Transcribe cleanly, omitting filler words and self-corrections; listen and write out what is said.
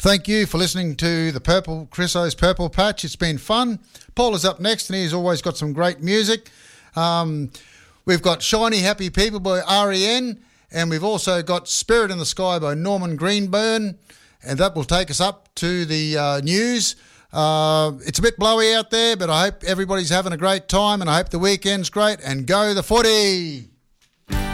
Thank you for listening to the Chriso's Purple Patch. It's been fun. Paul is up next, and he's always got some great music. We've got Shiny Happy People by REN, and we've also got Spirit in the Sky by Norman Greenburn, and that will take us up to the news. It's a bit blowy out there, but I hope everybody's having a great time, and I hope the weekend's great, and go the footy!